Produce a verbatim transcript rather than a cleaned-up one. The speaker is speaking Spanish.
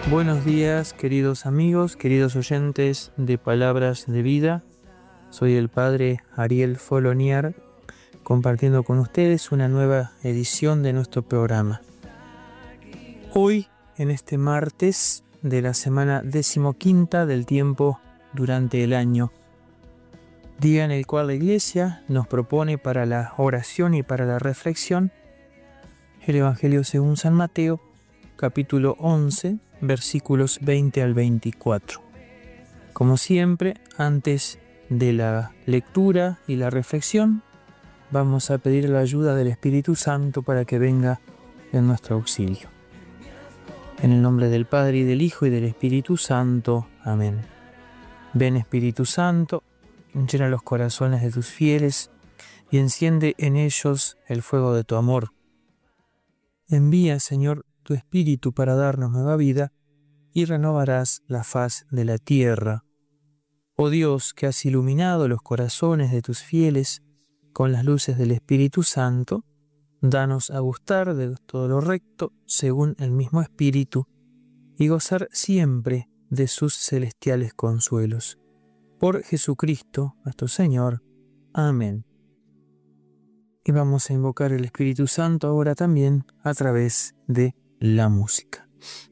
Buenos días, queridos amigos, queridos oyentes de Palabras de Vida. Soy el Padre Ariel Foloniar, compartiendo con ustedes una nueva edición de nuestro programa. Hoy, en este martes de la semana decimoquinta del tiempo durante el año, día en el cual la Iglesia nos propone para la oración y para la reflexión el Evangelio según San Mateo, capítulo once, versículos veinte al veinticuatro. Como siempre, antes de la lectura y la reflexión, vamos a pedir la ayuda del Espíritu Santo para que venga en nuestro auxilio. En el nombre del Padre, y del Hijo, y del Espíritu Santo. Amén. Ven, Espíritu Santo, llena los corazones de tus fieles y enciende en ellos el fuego de tu amor. Envía, Señor, tu Espíritu para darnos nueva vida y renovarás la faz de la tierra. Oh Dios, que has iluminado los corazones de tus fieles con las luces del Espíritu Santo, danos a gustar de todo lo recto según el mismo Espíritu y gozar siempre de sus celestiales consuelos. Por Jesucristo nuestro Señor. Amén. Y vamos a invocar el Espíritu Santo ahora también a través de la música.